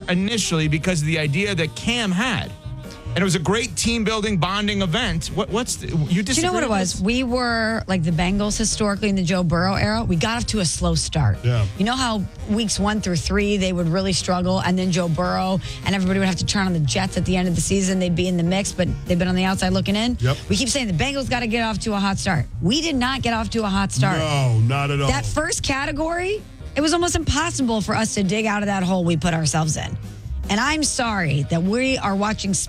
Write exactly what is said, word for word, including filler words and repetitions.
initially because of the idea that Cam had. And it was a great team building, bonding event. What, what's the, you disagree? Do you know what it was? We were like the Bengals historically in the Joe Burrow era. We got off to a slow start. Yeah. You know how weeks one through three they would really struggle, and then Joe Burrow and everybody would have to turn on the Jets at the end of the season. They'd be in the mix, but they've been on the outside looking in. Yep. We keep saying the Bengals got to get off to a hot start. We did not get off to a hot start. No, not at all. That first category, it was almost impossible for us to dig out of that hole we put ourselves in. And I'm sorry that we are watching